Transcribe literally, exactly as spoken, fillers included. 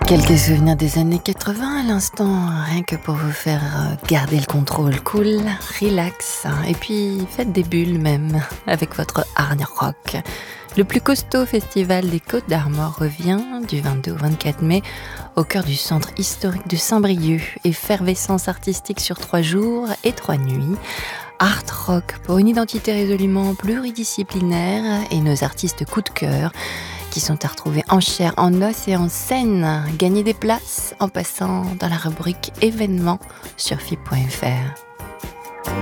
Quelques souvenirs des années quatre-vingts à l'instant, rien que pour vous faire garder le contrôle, cool, relax, et puis faites des bulles même, avec votre hard rock. Le plus costaud festival des Côtes d'Armor revient du vingt-deux au vingt-quatre mai au cœur du centre historique de Saint-Brieuc. Effervescence artistique sur trois jours et trois nuits. Art rock pour une identité résolument pluridisciplinaire et nos artistes coup de cœur qui sont à retrouver en chair, en os et en scène. Gagnez des places en passant dans la rubrique événements sur F I P point F R.